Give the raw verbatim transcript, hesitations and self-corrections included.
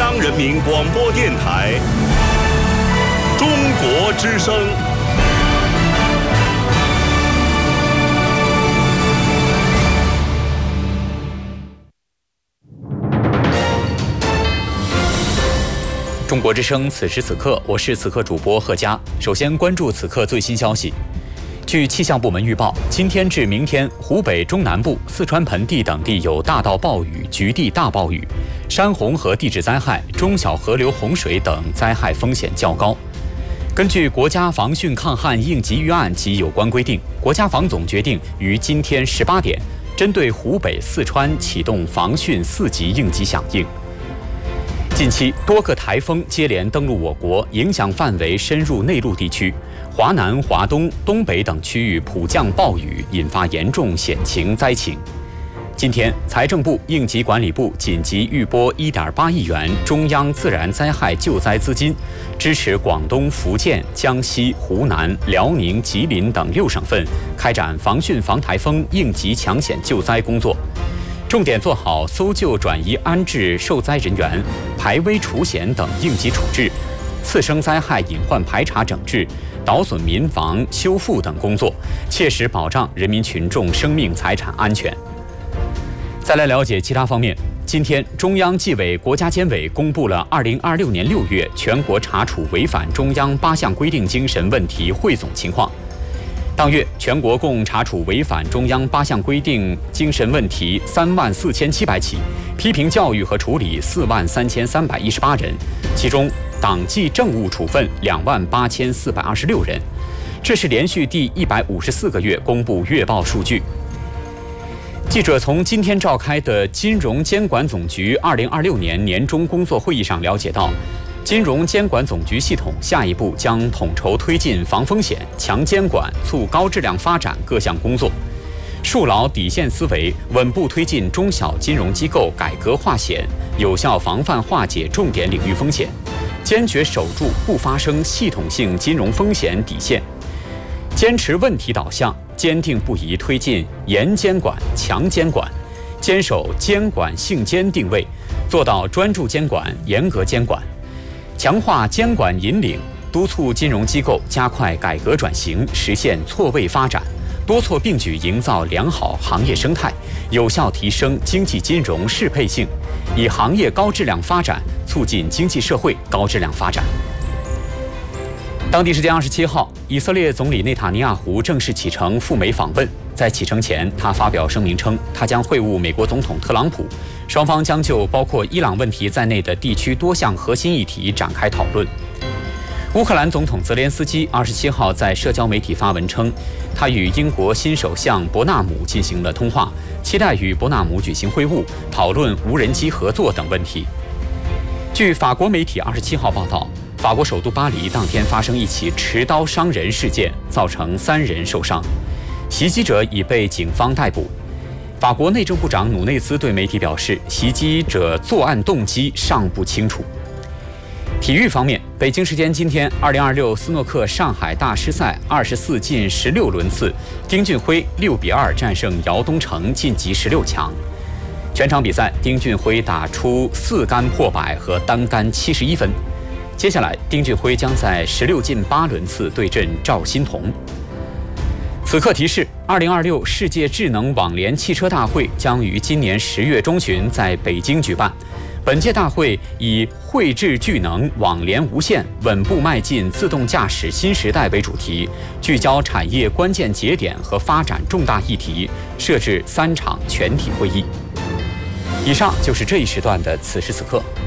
央人民广播电台中国之声。 中国之声，此时此刻，我是此刻主播贺佳。首先关注此刻最新消息。据气象部门预报，今天至明天，湖北中南部、四川盆地等地有大到暴雨、局地大暴雨，山洪和地质灾害、中小河流洪水等灾害风险较高。根据国家防汛抗旱应急预案及有关规定，国家防总决定于今天十八点，针对湖北、四川启动防汛四级应急响应。近期多个台风接连登陆我国，影响范围深入内陆地区，华南、华东、东北等区域普降暴雨，引发严重险情灾情。今天，财政部应急管理部紧急预拨 一点八亿元中央自然灾害救灾资金，支持广东、福建、江西、湖南、辽宁、吉林等六省份开展防汛防台风应急抢险救灾工作。重点做好搜救、转移、安置受灾人员、排危除险等应急处置，次生灾害隐患排查整治、导损民房修复等工作，切实保障人民群众生命财产安全。再来了解其他方面。今天，中央纪委国家监委公布了二零二六年六月全国查处违反中央八项规定精神问题汇总情况。当月，全国共查处违反中央八项规定精神问题三万四千七百起，批评教育和处理四万三千三百一十八人，其中党纪政务处分两万八千四百二十六人。这是连续第一百五十四个月公布月报数据。记者从今天召开的金融监管总局二零二六年年中工作会议上了解到，金融监管总局系统下一步将统筹推进防风险、强监管、促高质量发展各项工作，树牢底线思维，稳步推进中小金融机构改革化险，有效防范化解重点领域风险，坚决守住不发生系统性金融风险底线，坚持问题导向，坚定不移推进严监管、强监管，坚守监管性监定位，做到专注监管、严格监管。强化监管引领，督促金融机构加快改革转型，实现错位发展，多措并举营造良好行业生态，有效提升经济金融适配性，以行业高质量发展促进经济社会高质量发展。当地时间二十七号，以色列总理内塔尼亚胡正式启程赴美访问。在启程前，他发表声明称，他将会晤美国总统特朗普，双方将就包括伊朗问题在内的地区多项核心议题展开讨论。乌克兰总统泽连斯基二十七号在社交媒体发文称，他与英国新首相伯纳姆进行了通话，期待与伯纳姆举行会晤，讨论无人机合作等问题。据法国媒体二十七号报道，法国首都巴黎当天发生一起持刀伤人事件，造成三人受伤，袭击者已被警方逮捕。法国内政部长努内兹对媒体表示，袭击者作案动机尚不清楚。体育方面，北京时间今天，二零二六斯诺克上海大师赛二十四进十六轮次，丁俊晖六比二战胜姚东城，晋级十六强。全场比赛，丁俊晖打出四杆破百和单杆七十一分。接下来，丁俊晖将在十六进八轮次对阵赵欣彤。此刻提示：二零二六世界智能网联汽车大会将于今年十月中旬在北京举办。本届大会以“汇智聚能，网联无限，稳步迈进自动驾驶新时代”为主题，聚焦产业关键节点和发展重大议题，设置三场全体会议。以上就是这一时段的此时此刻。